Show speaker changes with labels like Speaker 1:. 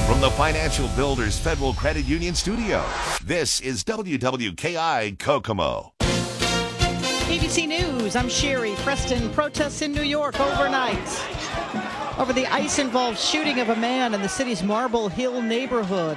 Speaker 1: From the Financial Builders Federal Credit Union studio, this is WWKI Kokomo.
Speaker 2: ABC News, I'm Sherry. Preston, protests in New York overnight over the ice-involved shooting of a man in the city's Marble Hill neighborhood.